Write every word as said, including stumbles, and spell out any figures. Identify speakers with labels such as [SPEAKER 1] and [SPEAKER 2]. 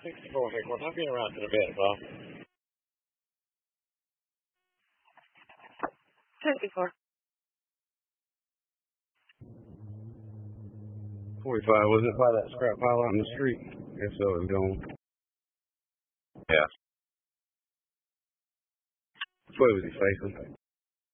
[SPEAKER 1] sixty-four headquarters. I'll be around in a bit, well.
[SPEAKER 2] sixty-four.
[SPEAKER 1] forty-five, was it by that scrap pile out in the street? If so, it's gone. Yeah. Which way was he facing?